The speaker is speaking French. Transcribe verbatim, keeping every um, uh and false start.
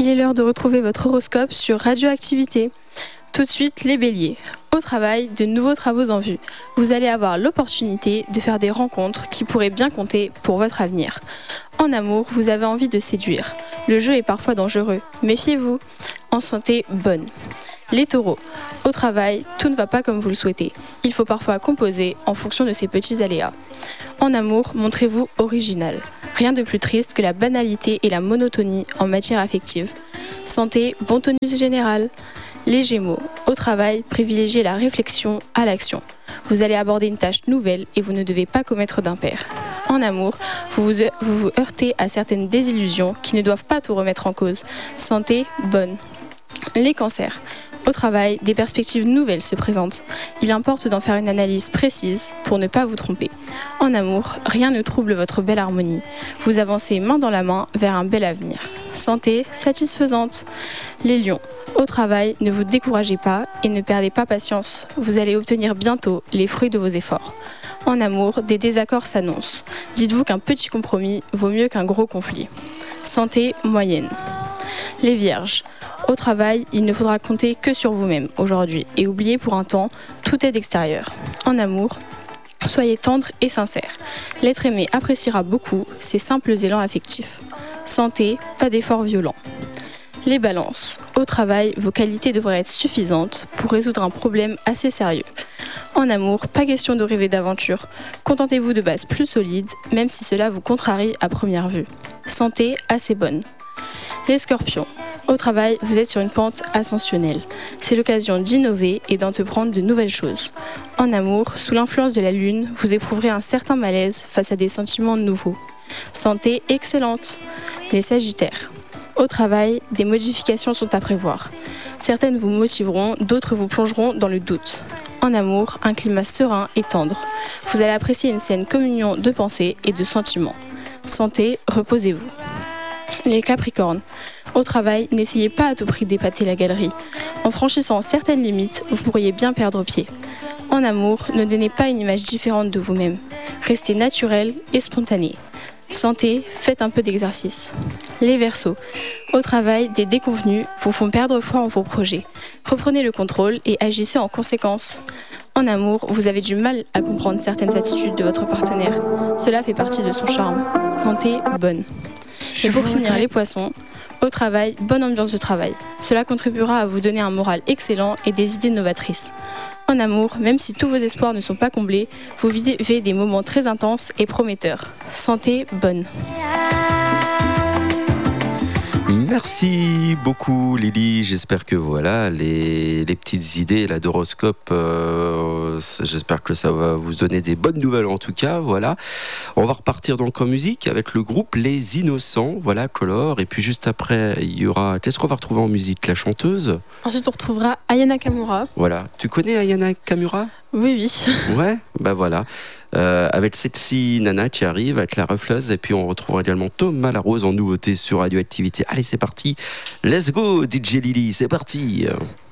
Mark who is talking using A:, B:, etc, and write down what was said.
A: Il est l'heure de retrouver votre horoscope sur Radioactivité. Tout de suite, les béliers. Au travail, de nouveaux travaux en vue. Vous allez avoir l'opportunité de faire des rencontres qui pourraient bien compter pour votre avenir. En amour, vous avez envie de séduire. Le jeu est parfois dangereux, méfiez-vous. En santé, bonne. Les taureaux. Au travail, tout ne va pas comme vous le souhaitez. Il faut parfois composer en fonction de ces petits aléas. En amour, montrez-vous original. Rien de plus triste que la banalité et la monotonie en matière affective. Santé, bon tonus général. Les Gémeaux. Au travail, privilégiez la réflexion à l'action. Vous allez aborder une tâche nouvelle et vous ne devez pas commettre d'impair. En amour, vous vous, vous vous heurtez à certaines désillusions qui ne doivent pas tout remettre en cause. Santé, bonne. Les cancers. Au travail, des perspectives nouvelles se présentent. Il importe d'en faire une analyse précise pour ne pas vous tromper. En amour, rien ne trouble votre belle harmonie. Vous avancez main dans la main vers un bel avenir. Santé satisfaisante. Les lions. Au travail, ne vous découragez pas et ne perdez pas patience. Vous allez obtenir bientôt les fruits de vos efforts. En amour, des désaccords s'annoncent. Dites-vous qu'un petit compromis vaut mieux qu'un gros conflit. Santé moyenne. Les vierges. Au travail, il ne faudra compter que sur vous-même aujourd'hui et oubliez pour un temps, tout est d'extérieur. En amour, soyez tendre et sincère. L'être aimé appréciera beaucoup ces simples élans affectifs. Santé, pas d'efforts violents. Les balances. Au travail, vos qualités devraient être suffisantes pour résoudre un problème assez sérieux. En amour, pas question de rêver d'aventure. Contentez-vous de bases plus solides, même si cela vous contrarie à première vue. Santé assez bonne. Les scorpions. Au travail, vous êtes sur une pente ascensionnelle. C'est l'occasion d'innover et d'entreprendre de nouvelles choses. En amour, sous l'influence de la lune, vous éprouverez un certain malaise face à des sentiments nouveaux. Santé excellente. Les sagittaires. Au travail, des modifications sont à prévoir. Certaines vous motiveront, d'autres vous plongeront dans le doute. En amour, un climat serein et tendre. Vous allez apprécier une saine communion de pensées et de sentiments. Santé, reposez-vous. Les Capricornes. Au travail, n'essayez pas à tout prix d'épater la galerie. En franchissant certaines limites, vous pourriez bien perdre pied. En amour, ne donnez pas une image différente de vous-même. Restez naturel et spontané. Santé, faites un peu d'exercice. Les Verseaux. Au travail, des déconvenus vous font perdre foi en vos projets. Reprenez le contrôle et agissez en conséquence. En amour, vous avez du mal à comprendre certaines attitudes de votre partenaire. Cela fait partie de son charme. Santé, bonne. Et pour finir, les Poissons. Au travail, bonne ambiance de travail. Cela contribuera à vous donner un moral excellent et des idées novatrices. En amour, même si tous vos espoirs ne sont pas comblés, vous vivez des moments très intenses et prometteurs. Santé, bonne.
B: Merci beaucoup Lily, j'espère que voilà les, les petites idées là, d'horoscope, euh, j'espère que ça va vous donner des bonnes nouvelles en tout cas, voilà. On va repartir donc en musique avec le groupe Les Innocents, voilà, Color, et puis juste après il y aura, qu'est-ce qu'on va retrouver en musique, la chanteuse?
A: Ensuite on retrouvera Aya Nakamura.
B: Voilà, tu connais Aya Nakamura?
A: Oui, oui.
B: Ouais, bah voilà. Euh, avec Sexy Nana qui arrive, avec la refleuse, et puis on retrouvera également Thomas Larose en nouveauté sur Radioactivité. Allez, c'est parti. Let's go, D J Lily, c'est parti.